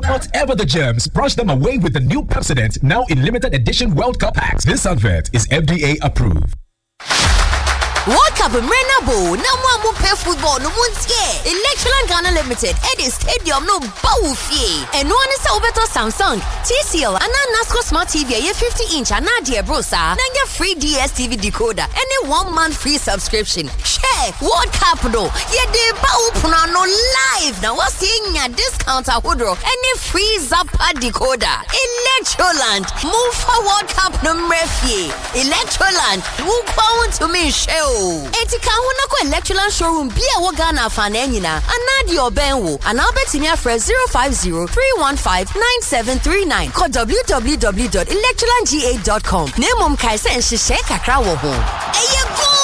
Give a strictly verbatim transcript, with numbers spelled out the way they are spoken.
Whatever the germs, brush them away with the new Pepsodent, now in limited edition World Cup packs. This advert is F D A approved. World Cup Renabo, no one pay football, no one's here. Electron Ghana Limited, Eddie Stadium, no Bowfie. And one is over to Samsung, T C L, and Nasco Smart T V, a fifty inch, and Nadia Brosa, then your free D S T V decoder, and a one month free subscription. Share World Cup, no, yeah, they bow no live. Now, what's seeing a discount at Woodrow, and a free Zappa decoder. Electroland, move for World Cup no Murphy. Electroland, move on to me, show. Etika huna ko Electroland showroom bia wo Ghana afane nyina anadi obenwo anabetimi afre zero five zero three one five nine seven three nine call w w w dot electroland g a dot com. Nemom kai se nhihye kakra wo ho. Eye go